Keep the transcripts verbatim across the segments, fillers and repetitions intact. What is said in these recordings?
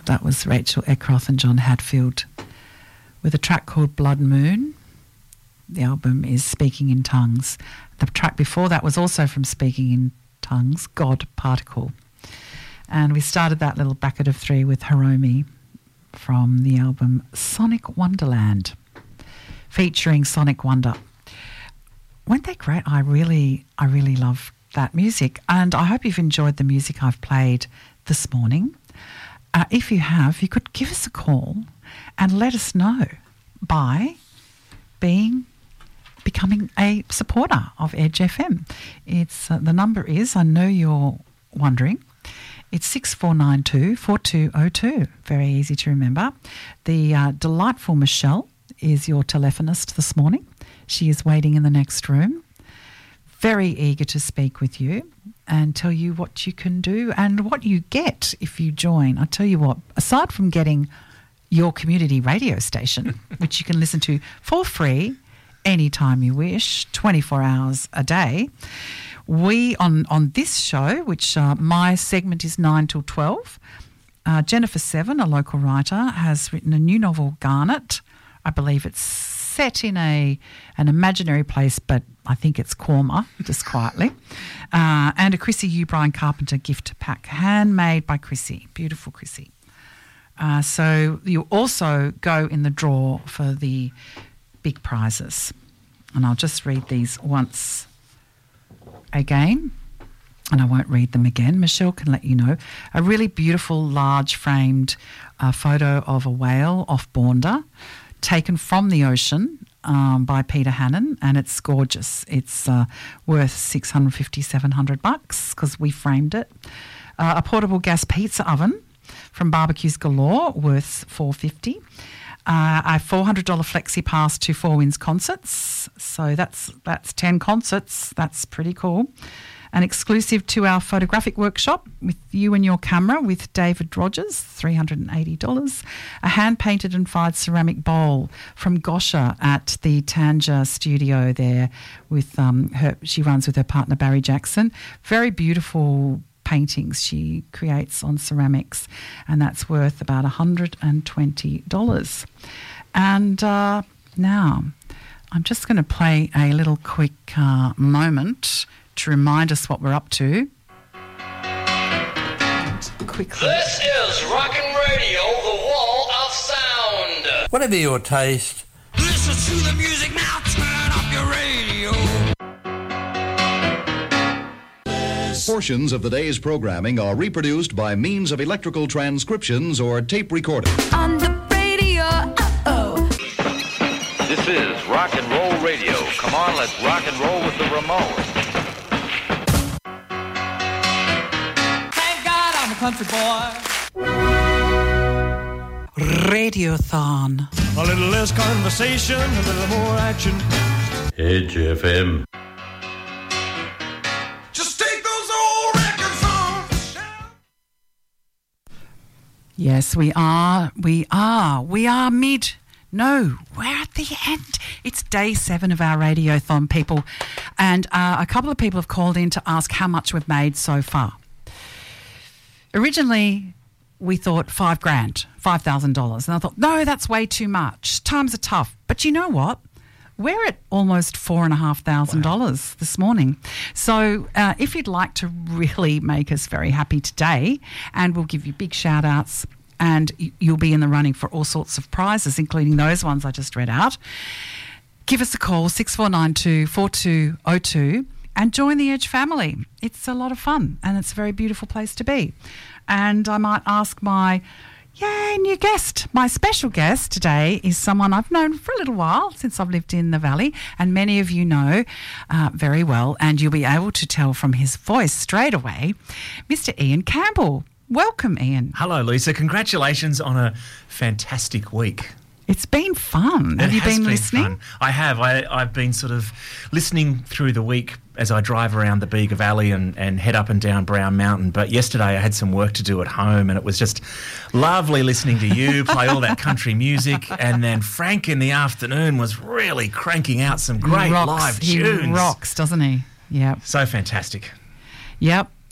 That was Rachel Eckroth and John Hadfield with a track called Blood Moon. The album is Speaking in Tongues. The track before that was also from Speaking in Tongues, God Particle. And we started that little bracket of three with Hiromi from the album Sonic Wonderland, featuring Sonic Wonder. Weren't they great? I really, I really love that music, and I hope you've enjoyed the music I've played this morning. Uh, if you have, you could give us a call and let us know by being becoming a supporter of Edge F M. It's uh, the number is, I know you're wondering, it's six four nine two, four two zero two. Very easy to remember. The uh, delightful Michelle is your telephonist this morning. She is waiting in the next room, very eager to speak with you and tell you what you can do and what you get if you join. I tell you what, aside from getting your community radio station, which you can listen to for free anytime you wish, twenty-four hours a day, we, on, on this show, which uh, my segment is nine till twelve, uh, Jennifer Seven, a local writer, has written a new novel, Garnet. I believe it's set in a an imaginary place, but I think it's Corma, just quietly. Uh, and a Chrissy Hugh Brian Carpenter gift pack, handmade by Chrissy. Beautiful Chrissy. Uh, so you also go in the draw for the big prizes. And I'll just read these once again, and I won't read them again. Michelle can let you know. A really beautiful, large framed uh, photo of a whale off Bournda, taken from the ocean um, by Peter Hannon, and it's gorgeous. It's uh, worth six hundred fifty, seven hundred bucks because we framed it. Uh, a portable gas pizza oven from Barbecues Galore, worth four hundred fifty dollars. Uh, a four hundred dollars flexi pass to Four Winds concerts. So that's that's ten concerts. That's pretty cool. An exclusive two-hour photographic workshop with you and your camera with David Rogers, three hundred eighty dollars. A hand-painted and fired ceramic bowl from Gosha at the Tanja studio there with um, her. She runs with her partner Barry Jackson. Very beautiful paintings she creates on ceramics, and that's worth about one hundred twenty dollars. And uh, now I'm just going to play a little quick uh, moment to remind us what we're up to. Quickly. This is Rockin' Radio, the wall of sound. Whatever your taste. Listen to the music now, turn up your radio. Portions of the day's programming are reproduced by means of electrical transcriptions or tape recording. On the radio, uh-oh. This is Rock and Roll Radio. Come on, let's rock and roll with the Ramones. Thank God I'm a country boy. Radiothon. A little less conversation, a little more action. Edge F M. Yes, we are. We are. We are mid. No, we're at the end. It's day seven of our Radiothon, people. And uh, a couple of people have called in to ask how much we've made so far. Originally, we thought five grand, five thousand dollars. And I thought, no, that's way too much. Times are tough. But you know what? We're at almost four and a half thousand dollars this morning. So uh, if you'd like to really make us very happy today, and we'll give you big shout outs, and you'll be in the running for all sorts of prizes, including those ones I just read out, give us a call, six four nine two, four two zero two, and join the Edge family. It's a lot of fun, and it's a very beautiful place to be. And I might ask my Yay, new guest. My special guest today is someone I've known for a little while, since I've lived in the Valley, and many of you know uh, very well, and you'll be able to tell from his voice straight away, Mister Ian Campbell. Welcome, Ian. Hello, Lisa. Congratulations on a fantastic week. It's been fun. Have it you been, been listening? Fun. I have. I, I've been sort of listening through the week as I drive around the Bega Valley and, and head up and down Brown Mountain. But yesterday I had some work to do at home, and it was just lovely listening to you play all that country music. And then Frank in the afternoon was really cranking out some great he rocks, live he tunes. He rocks, doesn't he? Yep. So fantastic. Yep.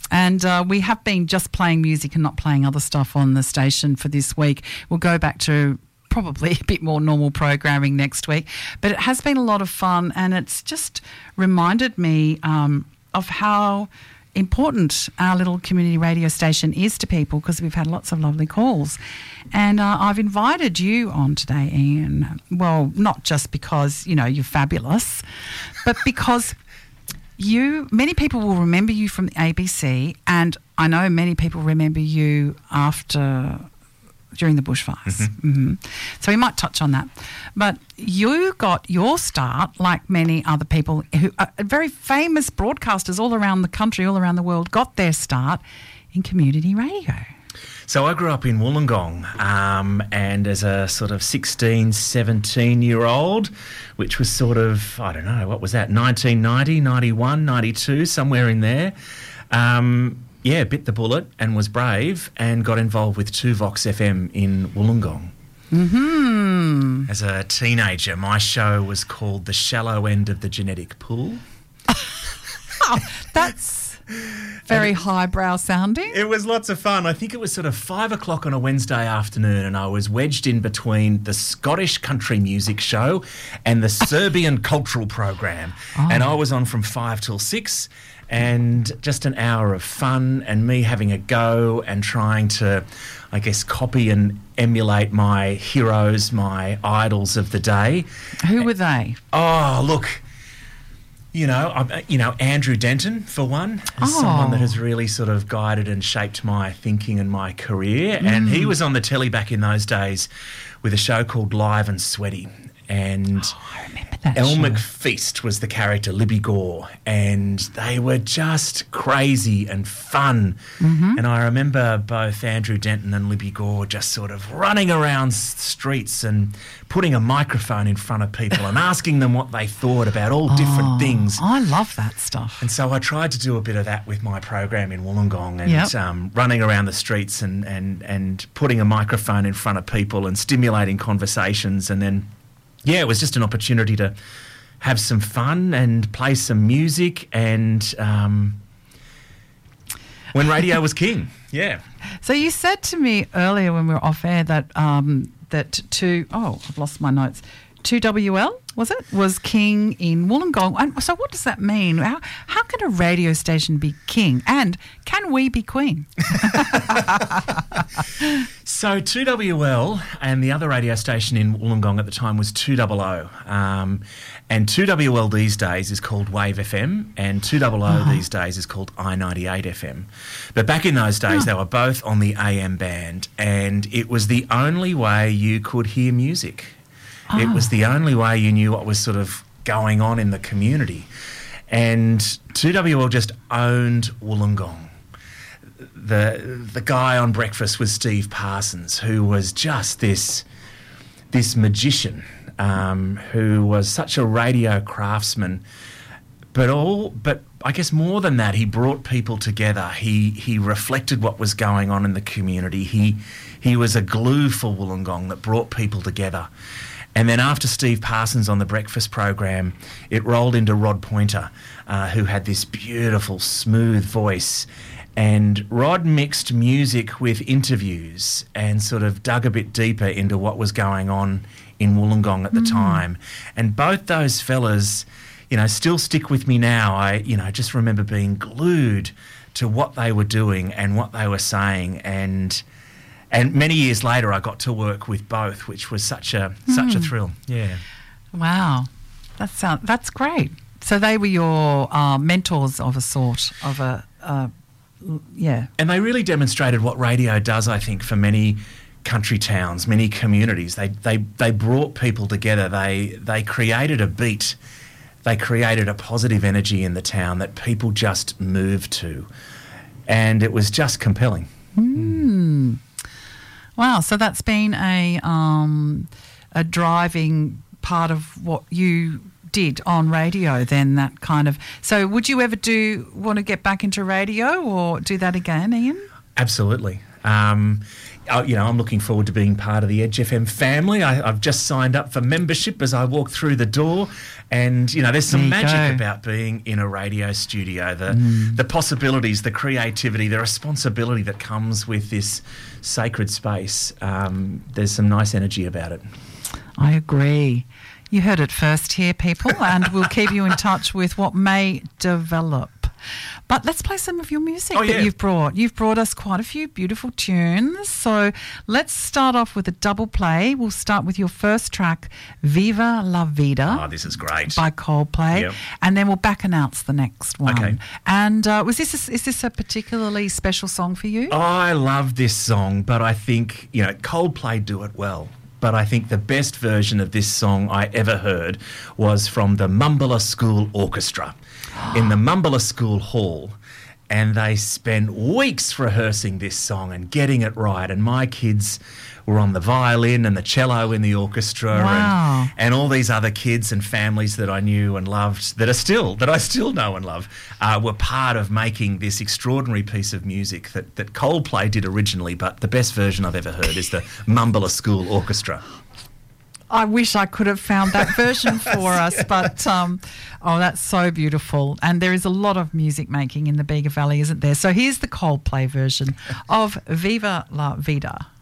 And uh, we have been just playing music and not playing other stuff on the station for this week. We'll go back to probably a bit more normal programming next week. But it has been a lot of fun, and it's just reminded me um, of how important our little community radio station is to people, because we've had lots of lovely calls. And uh, I've invited you on today, Ian. Well, not just because, you know, you're fabulous, but because you, many people will remember you from the A B C, and I know many people remember you after, during the bushfires. Mm-hmm. Mm-hmm. So we might touch on that. But you got your start, like many other people who are very famous broadcasters all around the country, all around the world, got their start in community radio. So I grew up in Wollongong, um, and as a sort of sixteen, seventeen-year-old, which was sort of, I don't know, what was that, nineteen ninety, ninety-one, ninety-two, somewhere in there, um, yeah, bit the bullet and was brave and got involved with two Vox F M in Wollongong. Mm-hmm. As a teenager, my show was called The Shallow End of the Genetic Pool. Oh, that's very highbrow sounding. It was lots of fun. I think it was sort of five o'clock on a Wednesday afternoon, and I was wedged in between the Scottish country music show and the Serbian cultural program. Oh. And I was on from five till six, and just an hour of fun and me having a go and trying to, I guess, copy and emulate my heroes, my idols of the day. Who were they? Oh, look. You know, I, you know, Andrew Denton, for one, is oh. someone that has really sort of guided and shaped my thinking and my career. Mm. And he was on the telly back in those days with a show called Live and Sweaty. And oh, I remember that Elle show. McFeast was the character, Libby Gore, and they were just crazy and fun. Mm-hmm. And I remember both Andrew Denton and Libby Gore just sort of running around s- streets and putting a microphone in front of people and asking them what they thought about all different oh, things. I love that stuff. And so I tried to do a bit of that with my program in Wollongong, and yep. um, running around the streets and, and, and putting a microphone in front of people and stimulating conversations. And then, yeah, it was just an opportunity to have some fun and play some music, and um, when radio was king, yeah. So you said to me earlier when we were off air that um, that two oh I've lost my notes. two W L, was it? Was king in Wollongong. And so what does that mean? How, how can a radio station be king? And can we be queen? So two W L and the other radio station in Wollongong at the time was two O O. Um, and two W L these days is called Wave F M, and two O O uh-huh. these days is called I ninety-eight F M. But back in those days, oh. they were both on the A M band, and it was the only way you could hear music. Oh. It was the only way you knew what was sort of going on in the community. And two W L just owned Wollongong. The the guy on breakfast was Steve Parsons, who was just this this magician, um, who was such a radio craftsman. But all, but I guess more than that, he brought people together. He he reflected what was going on in the community. He he was a glue for Wollongong that brought people together. And then after Steve Parsons on the breakfast program, it rolled into Rod Pointer, uh, who had this beautiful, smooth voice. And Rod mixed music with interviews and sort of dug a bit deeper into what was going on in Wollongong at the mm. time. And both those fellas, you know, still stick with me now. I, you know, just remember being glued to what they were doing and what they were saying. And and many years later, I got to work with both, which was such a mm. such a thrill. Yeah. Wow, that sound that's great. So they were your uh, mentors of a sort, of a. Uh, Yeah. And they really demonstrated what radio does, I think, for many country towns, many communities. They they they brought people together. They they created a beat. They created a positive energy in the town that people just moved to. And it was just compelling. Mm. Wow, so that's been a um, a driving part of what you did on radio then, that kind of... So would you ever do want to get back into radio or do that again, Ian? Absolutely. Um, I, you know, I'm looking forward to being part of the Edge F M family. I, I've just signed up for membership as I walk through the door, and you know, there's some There you magic go. about being in a radio studio. The Mm. the possibilities, the creativity, the responsibility that comes with this sacred space. Um, there's some nice energy about it. I agree. You heard it first here, people, and we'll keep you in touch with what may develop. But let's play some of your music Oh, that yeah. you've brought. You've brought us quite a few beautiful tunes. So let's start off with a double play. We'll start with your first track, Viva La Vida. Oh, this is great. By Coldplay, Yep. and then we'll back announce the next one. Okay. And uh, was this a, is this a particularly special song for you? I love this song, but I think, you know, Coldplay do it well. But I think the best version of this song I ever heard was from the Mumbler School Orchestra in the Mumbler School Hall. And they spent weeks rehearsing this song and getting it right. And my kids were on the violin and the cello in the orchestra, Wow. and, and all these other kids and families that I knew and loved, that are still, that I still know and love, uh, were part of making this extraordinary piece of music that, that Coldplay did originally. But the best version I've ever heard is the Mumbler School Orchestra. I wish I could have found that version for us, but um, oh, that's so beautiful. And there is a lot of music making in the Bega Valley, isn't there? So here's the Coldplay version of Viva La Vida.